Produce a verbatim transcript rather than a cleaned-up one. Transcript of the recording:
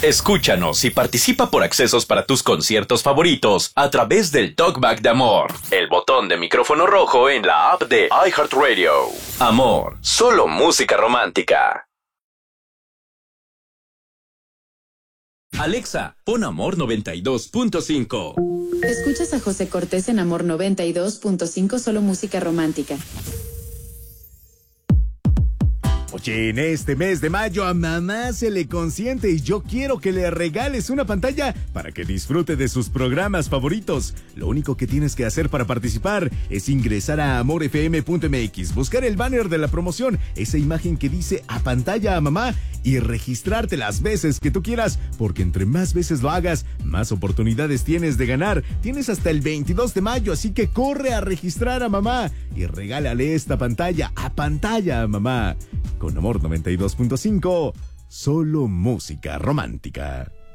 Escúchanos y participa por accesos para tus conciertos favoritos a través del Talkback de Amor, el botón de micrófono rojo en la app de iHeartRadio. Amor, solo música romántica. Alexa, pon Amor noventa y dos punto cinco. Escuchas a José Cortés en Amor noventa y dos punto cinco, solo música romántica. Oye, en este mes de mayo a mamá se le consiente y yo quiero que le regales una pantalla para que disfrute de sus programas favoritos. Lo único que tienes que hacer para participar es ingresar a amor f m punto m x, buscar el banner de la promoción, esa imagen que dice a pantalla a mamá y registrarte las veces que tú quieras, porque entre más veces lo hagas, más oportunidades tienes de ganar. Tienes hasta el veintidós de mayo, así que corre a registrar a mamá y regálale esta pantalla a pantalla a mamá. Con Amor noventa y dos punto cinco, solo música romántica.